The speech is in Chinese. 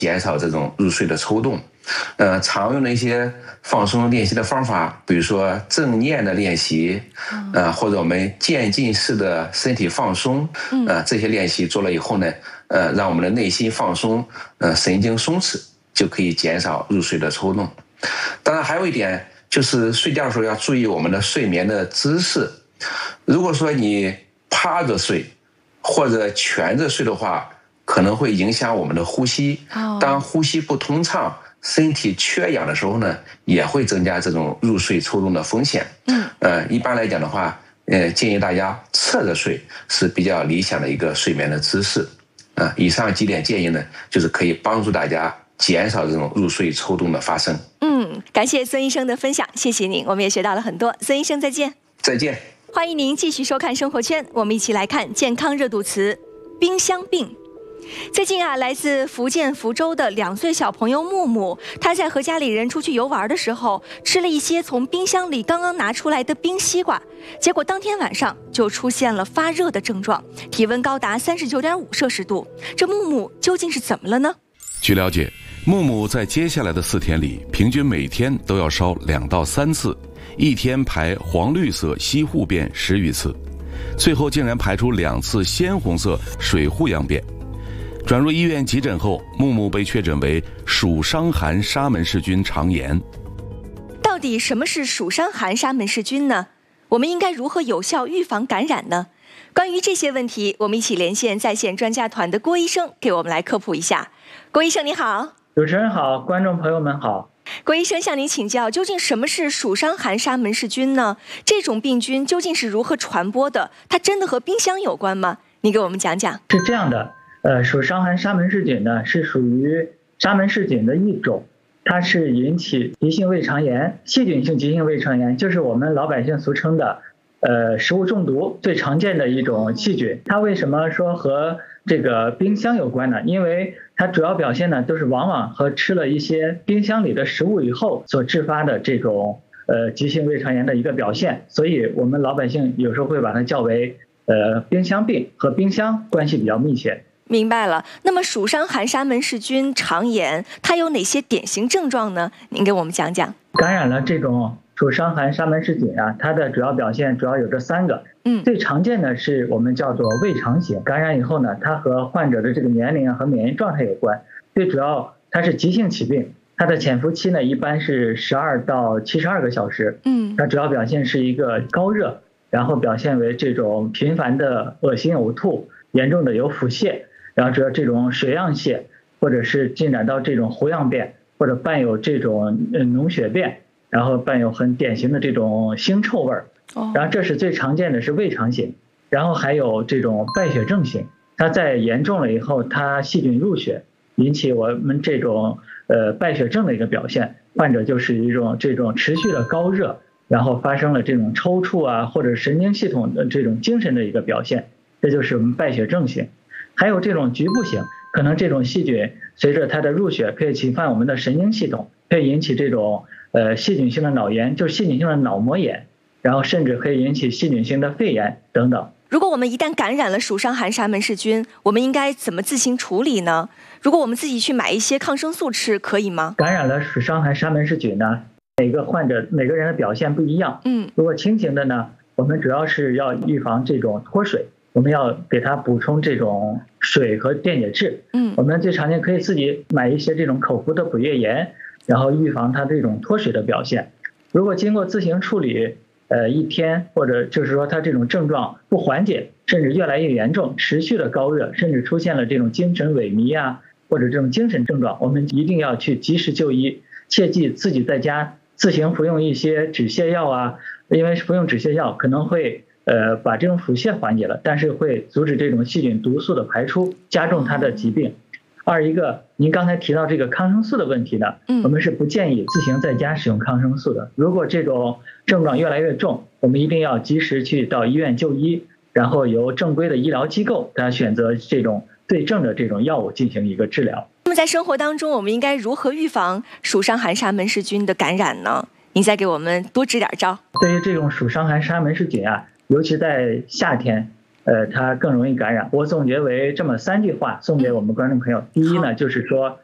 减少这种入睡的抽动。常用的一些放松练习的方法，比如说正念的练习，或者我们渐进式的身体放松，这些练习做了以后呢，让我们的内心放松，神经松弛，就可以减少入睡的抽动。当然还有一点就是睡觉的时候要注意我们的睡眠的姿势。如果说你趴着睡或者蜷着睡的话，可能会影响我们的呼吸。当呼吸不通畅，身体缺氧的时候呢，也会增加这种入睡抽动的风险。一般来讲的话，建议大家侧着睡是比较理想的一个睡眠的姿势。以上几点建议呢，就是可以帮助大家减少这种入睡抽动的发生。 感谢孙医生的分享，谢谢您，我们也学到了很多。孙医生再见。 再见。 欢迎您继续收看生活圈，我们一起来看健康热度词冰箱病。最近来自福建福州的2岁小朋友木木，他在和家里人出去游玩的时候，吃了一些从冰箱里刚刚拿出来的冰西瓜，结果当天晚上就出现了发热的症状，体温高达39.5摄氏度。这木木究竟是怎么了呢？ 据了解，木木在接下来的4天里，平均每天都要烧2到3次，一天排黄绿色稀糊便10余次，最后竟然排出2次鲜红色水糊样便。转入医院急诊后，木木被确诊为鼠伤寒沙门氏菌肠炎。 到底什么是鼠伤寒沙门氏菌呢？我们应该如何有效预防感染呢？关于这些问题，我们一起连线在线专家团的郭医生，给我们来科普一下。郭医生你好。 主持人好，观众朋友们好。 郭医生向您请教，究竟什么是鼠伤寒沙门氏菌呢？这种病菌究竟是如何传播的？它真的和冰箱有关吗？你给我们讲讲。 是这样的，鼠伤寒沙门氏菌呢是属于沙门氏菌的一种，它是引起急性胃肠炎，细菌性急性胃肠炎，就是我们老百姓俗称的食物中毒最常见的一种细菌。它为什么说和这个冰箱有关呢？因为它主要表现呢都是往往和吃了一些冰箱里的食物以后所致发的这种急性胃肠炎的一个表现，所以我们老百姓有时候会把它叫为冰箱病，和冰箱关系比较密切。 明白了。那么鼠伤寒沙门氏菌肠炎它有哪些典型症状呢？您给我们讲讲。 感染了这种鼠伤寒沙门氏菌它的主要表现主要有这3个。最常见的是我们叫做胃肠型，感染以后呢，它和患者的这个年龄和免疫状态有关。最主要它是急性起病，它的潜伏期呢一般是12到72个小时。它主要表现是一个高热，然后表现为这种频繁的恶心呕吐，严重的有腹泻，然后主要这种水样泻，或者是进展到这种糊样便，或者伴有这种脓血便，然后伴有很典型的这种腥臭味儿。然后这是最常见的是胃肠型，然后还有这种败血症型，它在严重了以后，它细菌入血，引起我们这种败血症的一个表现，患者就是一种这种持续的高热，然后发生了这种抽搐或者神经系统的这种精神的一个表现，这就是我们败血症型。还有这种局部型，可能这种细菌随着它的入血可以侵犯我们的神经系统，可以引起这种细菌性的脑炎，就是细菌性的脑膜炎，然后甚至可以引起细菌性的肺炎等等。 如果我们一旦感染了鼠伤寒沙门氏菌，我们应该怎么自行处理呢？如果我们自己去买一些抗生素吃，可以吗？ 感染了鼠伤寒沙门氏菌呢，每个患者每个人的表现不一样。如果轻型的呢，我们主要是要预防这种脱水，我们要给它补充这种水和电解质。我们最常见可以自己买一些这种口服的补液盐，然后预防它这种脱水的表现。如果经过自行处理1天，或者就是说它这种症状不缓解，甚至越来越严重，持续的高热，甚至出现了这种精神萎靡或者这种精神症状，我们一定要去及时就医，切记自己在家自行服用一些止泻药因为服用止泻药可能会把这种腹泻缓解了，但是会阻止这种细菌毒素的排出，加重它的疾病。一个您刚才提到这个抗生素的问题呢，我们是不建议自行在家使用抗生素的。如果这种症状越来越重，我们一定要及时去到医院就医，然后由正规的医疗机构大家选择这种对症的这种药物进行一个治疗。 那么在生活当中，我们应该如何预防鼠伤寒沙门氏菌的感染呢？您再给我们多支点招。 对于这种鼠伤寒沙门氏菌尤其在夏天它更容易感染。我总结为这么3句话送给我们观众朋友。第一呢，就是说